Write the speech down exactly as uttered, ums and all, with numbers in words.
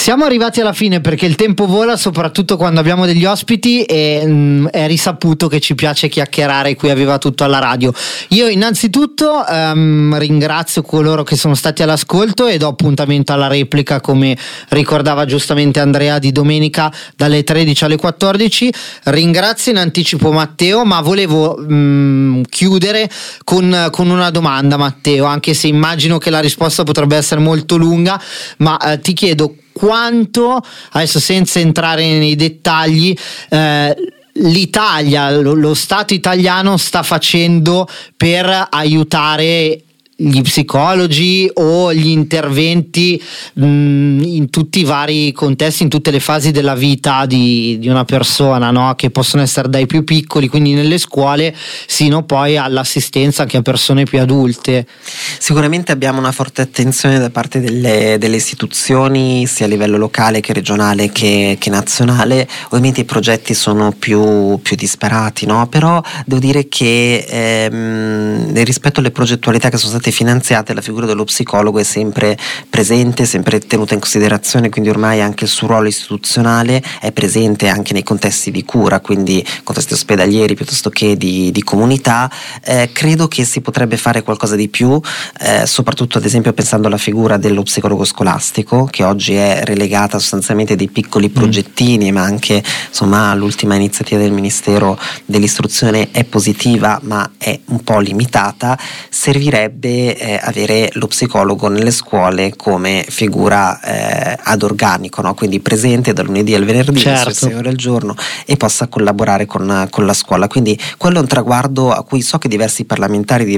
Siamo arrivati alla fine perché il tempo vola, soprattutto quando abbiamo degli ospiti, e mh, è risaputo che ci piace chiacchierare qui a Viva Tutto alla radio. Io innanzitutto um, ringrazio coloro che sono stati all'ascolto e do appuntamento alla replica, come ricordava giustamente Andrea, di domenica dalle tredici alle quattordici. Ringrazio in anticipo Matteo, ma volevo mh, chiudere con, con una domanda, Matteo, anche se immagino che la risposta potrebbe essere molto lunga, ma eh, ti chiedo quanto, adesso senza entrare nei dettagli, eh, l'Italia, lo, lo Stato italiano sta facendo per aiutare gli psicologi o gli interventi mh, in tutti i vari contesti, in tutte le fasi della vita di, di una persona, no? Che possono essere dai più piccoli, quindi nelle scuole, sino poi all'assistenza anche a persone più adulte. Sicuramente abbiamo una forte attenzione da parte delle, delle istituzioni, sia a livello locale che regionale che, che nazionale. Ovviamente i progetti sono più, più disparati, no? Però devo dire che ehm, rispetto alle progettualità che sono state finanziate, la figura dello psicologo è sempre presente, sempre tenuta in considerazione, quindi ormai anche il suo ruolo istituzionale è presente anche nei contesti di cura, quindi contesti ospedalieri piuttosto che di, di comunità. Eh, credo che si potrebbe fare qualcosa di più, eh, soprattutto ad esempio pensando alla figura dello psicologo scolastico, che oggi è relegata sostanzialmente a dei piccoli progettini, mm. ma anche insomma l'ultima iniziativa del Ministero dell'Istruzione è positiva ma è un po' limitata. Servirebbe Eh, avere lo psicologo nelle scuole come figura eh, ad organico, no? Quindi presente dal lunedì al venerdì, certo, sei ore al giorno, e possa collaborare con, con la scuola. Quindi quello è un traguardo a cui so che diversi parlamentari